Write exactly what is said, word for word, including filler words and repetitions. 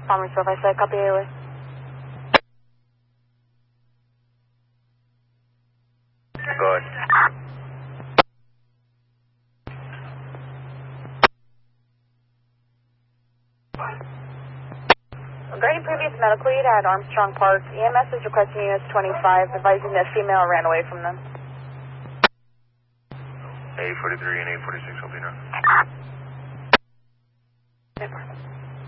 Palmer twelve, I said, copy airway. Good. Regarding previous medical aid at Armstrong Park, E M S is requesting units twenty-five, advising that female ran away from them. A forty-three and A forty-six, Alpina. Okay.